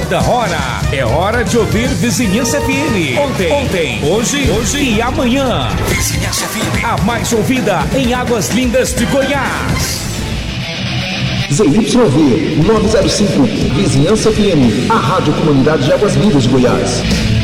toda hora. É hora de ouvir Vizinhança FM. Ontem, hoje e amanhã. Vizinhança FM, a mais ouvida em Águas Lindas de Goiás. ZYV 905, Vizinhança FM, a Rádio Comunidade de Águas Lindas de Goiás.